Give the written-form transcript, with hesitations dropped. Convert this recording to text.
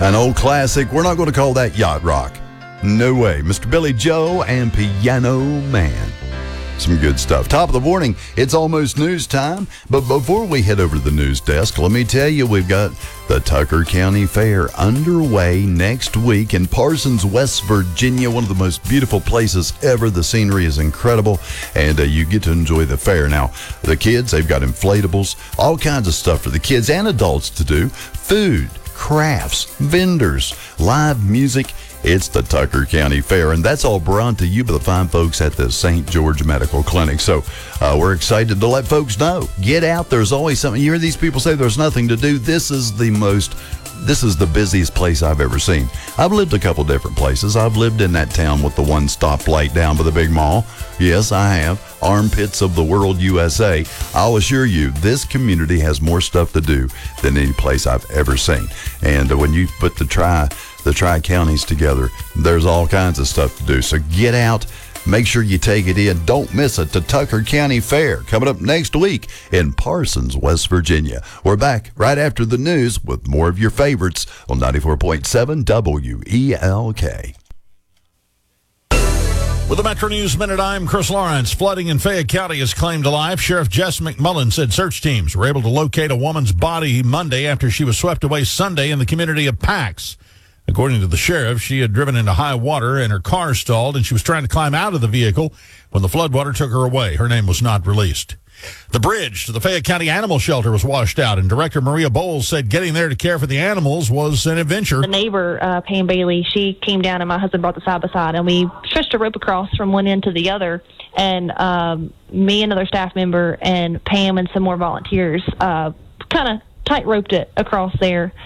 An old classic. We're not going to call that yacht rock. No way. Mr. Billy Joe and Piano Man. Some good stuff. Top of the morning, it's almost news time. But before we head over to the news desk, let me tell you, we've got the Tucker County Fair underway next week in Parsons, West Virginia, one of the most beautiful places ever. The scenery is incredible, and you get to enjoy the fair. Now, the kids, they've got inflatables, all kinds of stuff for the kids and adults to do. Food, crafts, vendors, live music. It's the Tucker County Fair, and that's all brought to you by the fine folks at the St. George Medical Clinic. So we're excited to let folks know. Get out. There's always something. You hear these people say there's nothing to do. This is the busiest place I've ever seen. I've lived a couple different places. I've lived in that town with the one stoplight down by the big mall. Yes, I have. Armpits of the world, USA. I'll assure you, this community has more stuff to do than any place I've ever seen. And when you put the tri-counties together, there's all kinds of stuff to do. So get out. Make sure you take it in. Don't miss it. The Tucker County Fair coming up next week in Parsons, West Virginia. We're back right after the news with more of your favorites on 94.7 WELK. With the Metro News Minute, I'm Chris Lawrence. Flooding in Fayette County has claimed to life. Sheriff Jess McMullen said search teams were able to locate a woman's body Monday after she was swept away Sunday in the community of Pax. According to the sheriff, she had driven into high water and her car stalled, and she was trying to climb out of the vehicle when the floodwater took her away. Her name was not released. The bridge to the Fayette County Animal Shelter was washed out, and Director Maria Bowles said getting there to care for the animals was an adventure. The neighbor, Pam Bailey, she came down, and my husband brought the side-by-side, and we stretched a rope across from one end to the other, and me, another staff member, and Pam and some more volunteers kind of tight-roped it across there.